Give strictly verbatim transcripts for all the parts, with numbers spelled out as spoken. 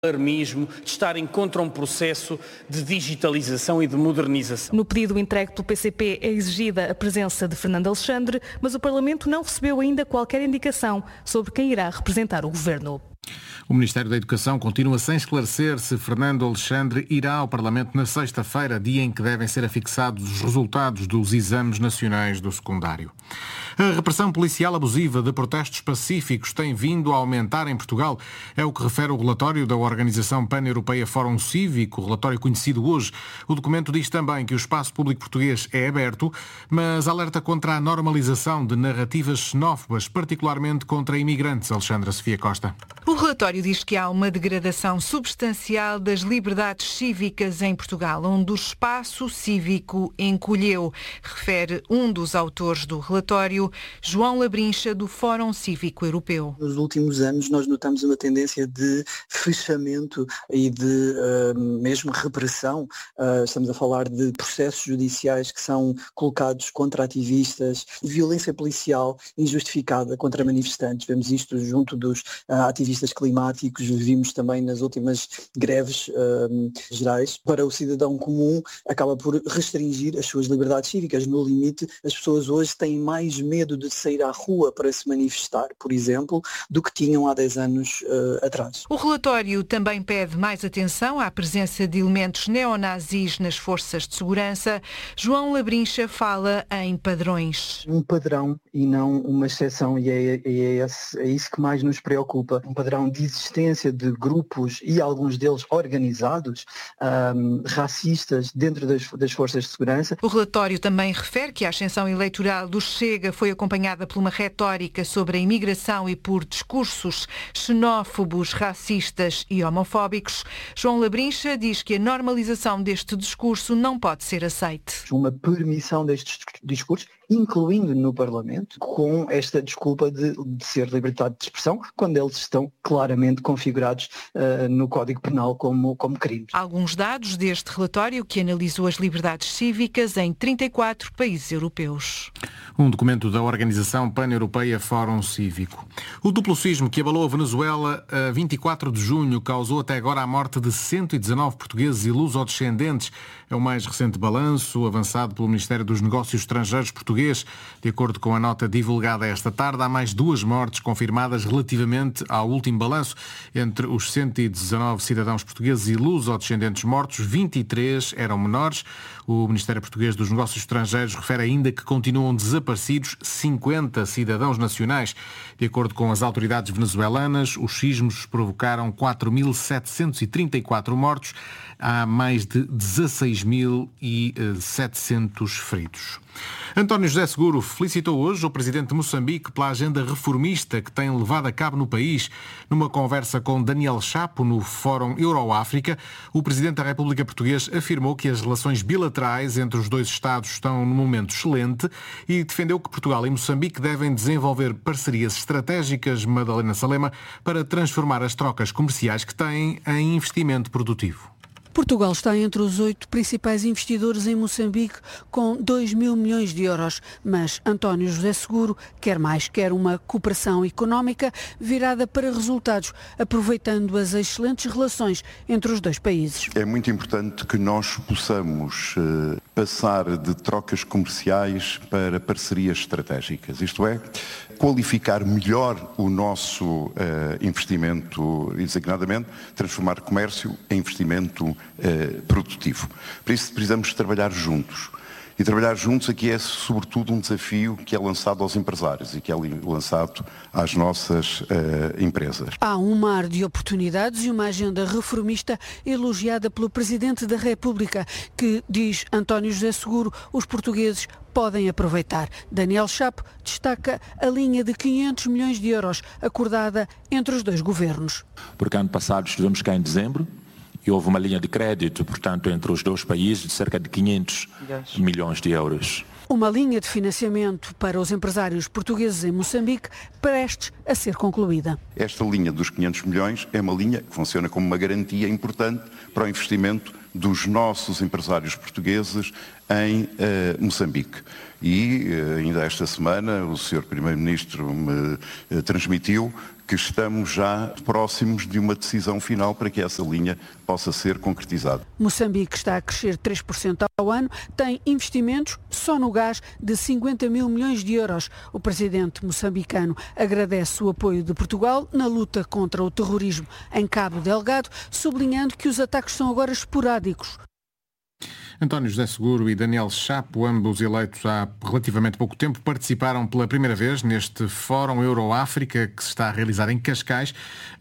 alarmismo, de estarem contra um processo de digitalização e de modernização. No pedido entregue pelo P C P é exigida a presença de Fernando Alexandre, mas o Parlamento não recebeu ainda qualquer indicação sobre quem irá representar o Governo. O Ministério da Educação continua sem esclarecer se Fernando Alexandre irá ao Parlamento na sexta-feira, dia em que devem ser afixados os resultados dos exames nacionais do secundário. A repressão policial abusiva de protestos pacíficos tem vindo a aumentar em Portugal. É o que refere o relatório da Organização Pan-Europeia Fórum Cívico, relatório conhecido hoje. O documento diz também que o espaço público português é aberto, mas alerta contra a normalização de narrativas xenófobas, particularmente contra imigrantes. Alexandra Sofia Costa. O relatório diz que há uma degradação substancial das liberdades cívicas em Portugal, onde o espaço cívico encolheu, refere um dos autores do relatório, João Labrincha, do Fórum Cívico Europeu. Nos últimos anos nós notamos uma tendência de fechamento e de uh, mesmo repressão. Uh, estamos a falar de processos judiciais que são colocados contra ativistas, violência policial injustificada contra manifestantes. Vemos isto junto dos uh, ativistas climáticos, vimos também nas últimas greves uh, gerais. Para o cidadão comum acaba por restringir as suas liberdades cívicas. No limite, as pessoas hoje têm mais medo de sair à rua para se manifestar, por exemplo, do que tinham há dez anos uh, atrás. O relatório também pede mais atenção à presença de elementos neonazis nas forças de segurança. João Labrincha fala em padrões. Um padrão e não uma exceção, e é, é, esse, é isso que mais nos preocupa. Um padrão de existência de grupos, e alguns deles organizados, um, racistas dentro das, das forças de segurança. O relatório também refere que a ascensão eleitoral do Chega foi acompanhada por uma retórica sobre a imigração e por discursos xenófobos, racistas e homofóbicos. João Labrincha diz que a normalização deste discurso não pode ser aceite. Uma permissão destes discursos, incluindo no Parlamento, com esta desculpa de, de ser liberdade de expressão, quando eles estão claramente configurados uh, no Código Penal como, como crimes. Alguns dados deste relatório que analisou as liberdades cívicas em trinta e quatro países europeus. Um documento da Organização Pan-Europeia Fórum Cívico. O duplo sismo que abalou a Venezuela a vinte e quatro de junho causou até agora a morte de cento e dezanove portugueses e lusodescendentes. É o mais recente balanço avançado pelo Ministério dos Negócios Estrangeiros português. De acordo com a nota divulgada esta tarde, há mais duas mortes confirmadas relativamente ao último balanço. Entre os cento e dezanove cidadãos portugueses e lusodescendentes mortos, vinte e três eram menores. O Ministério Português dos Negócios Estrangeiros refere ainda que continuam desaparecidos cinquenta cidadãos nacionais. De acordo com as autoridades venezuelanas, os sismos provocaram quatro mil setecentos e trinta e quatro mortos. Há mais de dezasseis mil e setecentos feridos. António José Seguro felicitou hoje o presidente de Moçambique pela agenda reformista que tem levado a cabo no país. Numa conversa com Daniel Chapo no Fórum Euro-África, o presidente da República Portuguesa afirmou que as relações bilaterais entre os dois Estados estão num momento excelente e defendeu que Portugal e Moçambique devem desenvolver parcerias estratégicas, Madalena Salema, para transformar as trocas comerciais que têm em investimento produtivo. Portugal está entre os oito principais investidores em Moçambique, com dois mil milhões de euros. Mas António José Seguro quer mais, quer uma cooperação económica virada para resultados, aproveitando as excelentes relações entre os dois países. É muito importante que nós possamos uh, passar de trocas comerciais para parcerias estratégicas, isto é, qualificar melhor o nosso uh, investimento e, designadamente, transformar comércio em investimento Uh, produtivo. Para isso precisamos trabalhar juntos. E trabalhar juntos aqui é sobretudo um desafio que é lançado aos empresários e que é lançado às nossas uh, empresas. Há um mar de oportunidades e uma agenda reformista elogiada pelo Presidente da República, que, diz António José Seguro, os portugueses podem aproveitar. Daniel Chapo destaca a linha de quinhentos milhões de euros acordada entre os dois governos. Porque ano passado estivemos cá em dezembro, e houve uma linha de crédito, portanto, entre os dois países de cerca de quinhentos milhões de euros. Uma linha de financiamento para os empresários portugueses em Moçambique prestes a ser concluída. Esta linha dos quinhentos milhões é uma linha que funciona como uma garantia importante para o investimento dos nossos empresários portugueses em uh, Moçambique. E uh, ainda esta semana o senhor Primeiro-Ministro me uh, transmitiu que estamos já próximos de uma decisão final para que essa linha possa ser concretizada. Moçambique está a crescer três por cento ao ano, tem investimentos só no gás de cinquenta mil milhões de euros. O presidente moçambicano agradece o apoio de Portugal na luta contra o terrorismo em Cabo Delgado, sublinhando que os ataques são agora esporádicos. António José Seguro e Daniel Chapo, ambos eleitos há relativamente pouco tempo, participaram pela primeira vez neste Fórum Euro-África que se está a realizar em Cascais.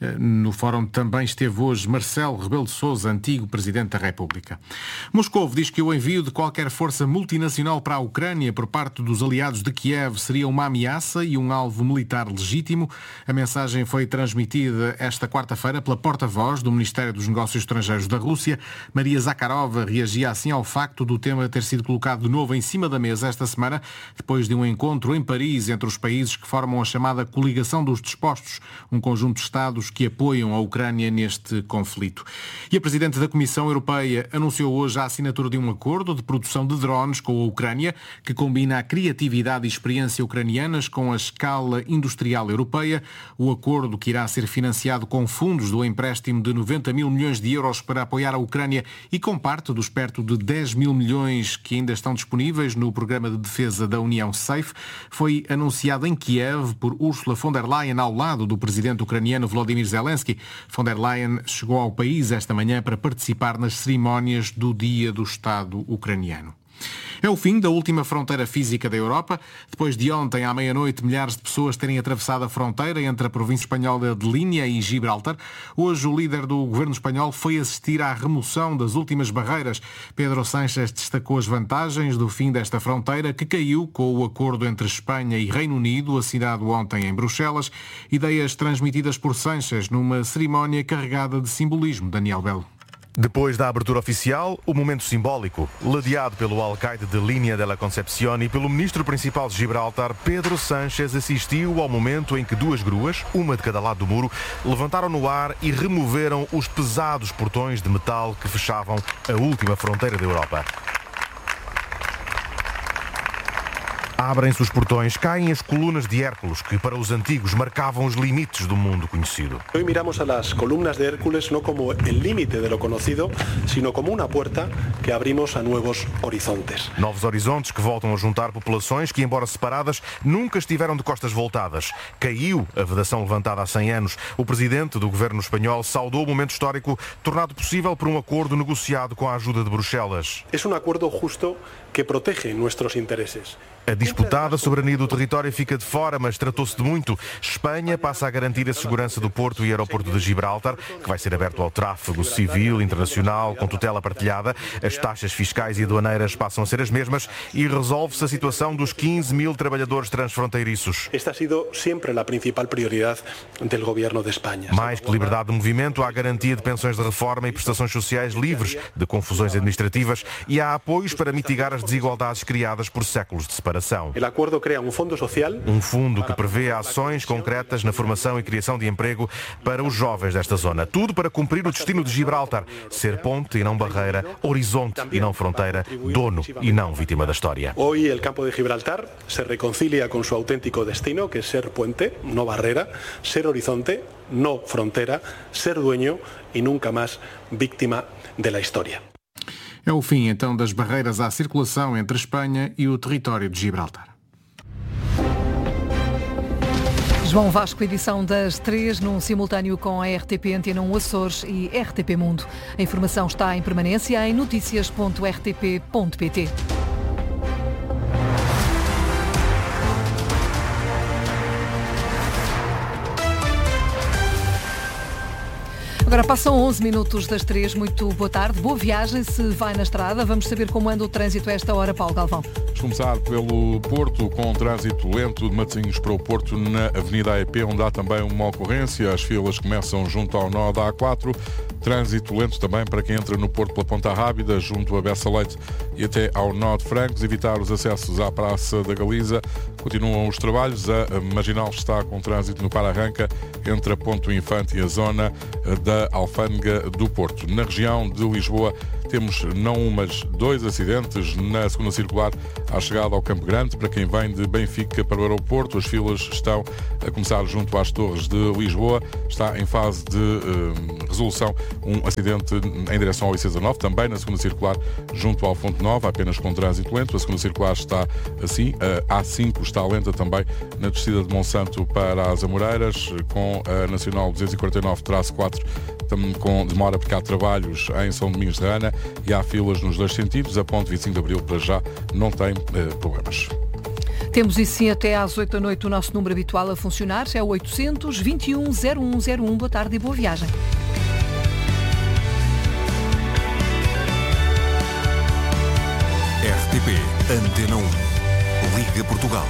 No fórum também esteve hoje Marcelo Rebelo de Sousa, antigo Presidente da República. Moscovo diz que o envio de qualquer força multinacional para a Ucrânia por parte dos aliados de Kiev seria uma ameaça e um alvo militar legítimo. A mensagem foi transmitida esta quarta-feira pela porta-voz do Ministério dos Negócios Estrangeiros da Rússia. Maria Zakharova reagia assim ao facto do tema ter sido colocado de novo em cima da mesa esta semana, depois de um encontro em Paris entre os países que formam a chamada Coligação dos Dispostos, um conjunto de Estados que apoiam a Ucrânia neste conflito. E a Presidente da Comissão Europeia anunciou hoje a assinatura de um acordo de produção de drones com a Ucrânia, que combina a criatividade e experiência ucranianas com a escala industrial europeia. O acordo, que irá ser financiado com fundos do empréstimo de noventa mil milhões de euros para apoiar a Ucrânia e com parte dos perto de dez mil milhões que ainda estão disponíveis no programa de defesa da União SAFE, foi anunciado em Kiev por Ursula von der Leyen ao lado do presidente ucraniano Volodymyr Zelensky. Von der Leyen chegou ao país esta manhã para participar nas cerimónias do Dia do Estado ucraniano. É o fim da última fronteira física da Europa. Depois de ontem, à meia-noite, milhares de pessoas terem atravessado a fronteira entre a província espanhola de Linha e Gibraltar. Hoje, o líder do governo espanhol foi assistir à remoção das últimas barreiras. Pedro Sánchez destacou as vantagens do fim desta fronteira, que caiu com o acordo entre Espanha e Reino Unido, assinado ontem em Bruxelas. Ideias transmitidas por Sánchez numa cerimónia carregada de simbolismo. Daniel Belo. Depois da abertura oficial, o momento simbólico, ladeado pelo alcaide de Linha de la Concepción e pelo ministro principal de Gibraltar, Pedro Sánchez assistiu ao momento em que duas gruas, uma de cada lado do muro, levantaram no ar e removeram os pesados portões de metal que fechavam a última fronteira da Europa. Abrem-se os portões, caem as colunas de Hércules, que para os antigos marcavam os limites do mundo conhecido. Hoy miramos a las columnas de Hércules no como el límite de lo conocido, sino como una puerta que abrimos a nuevos horizontes. Novos horizontes que voltam a juntar populações que, embora separadas, nunca estiveram de costas voltadas. Caiu a vedação levantada há cem anos. O presidente do governo espanhol saudou o momento histórico tornado possível por um acordo negociado com a ajuda de Bruxelas. É um acordo justo que protege nossos interesses. A disputada soberania do território fica de fora, mas tratou-se de muito. Espanha passa a garantir a segurança do porto e aeroporto de Gibraltar, que vai ser aberto ao tráfego civil internacional com tutela partilhada. As taxas fiscais e aduaneiras passam a ser as mesmas e resolve-se a situação dos quinze mil trabalhadores transfronteiriços. Esta ha sido sempre a principal prioridade do governo de Espanha. Mais que liberdade de movimento, há garantia de pensões de reforma e prestações sociais livres de confusões administrativas e há apoios para mitigar as desigualdades criadas por séculos de separação. O acordo cria um fundo social. Um fundo que prevê ações concretas na formação e criação de emprego para os jovens desta zona. Tudo para cumprir o destino de Gibraltar. Ser ponte e não barreira, horizonte e não fronteira, dono e não vítima da história. Hoje o campo de Gibraltar se reconcilia com seu autêntico destino, que é ser puente, não barreira, ser horizonte, não fronteira, ser dueño e nunca mais víctima da história. É o fim, então, das barreiras à circulação entre Espanha e o território de Gibraltar. João Vasco, edição das três, num simultâneo com a R T P Antena um Açores e R T P Mundo. A informação está em permanência em notícias ponto r t p ponto p t. Agora passam onze minutos das três. Muito boa tarde. Boa viagem se vai na estrada. Vamos saber como anda o trânsito a esta hora, Paulo Galvão. Vamos começar pelo Porto, com trânsito lento de Matosinhos para o Porto na Avenida A E P, onde há também uma ocorrência. As filas começam junto ao nó da A quatro. Trânsito lento também para quem entra no Porto pela Ponta Rábida, junto a Bessa Leite e até ao nó de Francos. Evitar os acessos à Praça da Galiza. Continuam os trabalhos. A Marginal está com trânsito no para-arranca entre a Ponto Infante e a zona da Alfândega do Porto. Na região de Lisboa, temos não um, mas dois acidentes na segunda circular à chegada ao Campo Grande. Para quem vem de Benfica para o aeroporto, as filas estão a começar junto às Torres de Lisboa. Está em fase de uh, resolução um acidente em direção ao I C dezanove, também na segunda circular junto ao Fonte Nova, apenas com trânsito lento. A segunda circular está assim, a A cinco está lenta também na descida de Monsanto para as Amoreiras, com a Nacional duzentos e quarenta e nove traço quatro com demora porque há trabalhos em São Domingos de Rana e há filas nos dois sentidos. A ponte vinte e cinco de Abril para já não tem eh, problemas. Temos isso sim até às oito da noite o nosso número habitual a funcionar, é o oitocentos, vinte e um, zero um zero um. Boa tarde e boa viagem. R T P Antena um. Liga Portugal.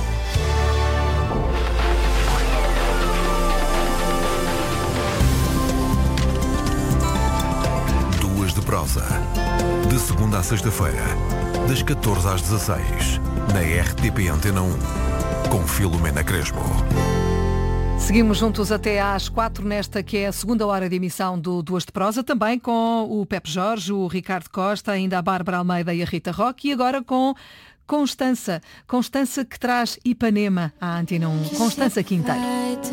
Duas de prosa. De segunda à sexta-feira, das catorze às dezasseis, na R T P Antena um, com Filomena Crespo. Seguimos juntos até às quatro, nesta que é a segunda hora de emissão do Duas de Prosa, também com o Pepe Jorge, o Ricardo Costa, ainda a Bárbara Almeida e a Rita Roque, e agora com Constança. Constança que traz Ipanema à Antena um. Constança Quinteiro.